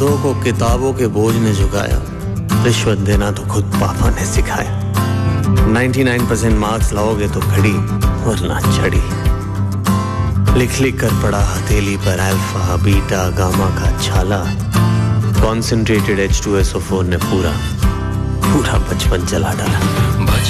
दो को किताबों के बोझ ने झुकाया, रिश्वत देना तो खुद पापा ने सिखाया। 99% मार्क्स लाओगे तो घड़ी वरना छड़ी। लिख लिख कर पढ़ा हथेली पर अल्फा बीटा गामा का छाला। कॉन्सेंट्रेटेड H2SO4 ने पूरा बचपन जला डाला।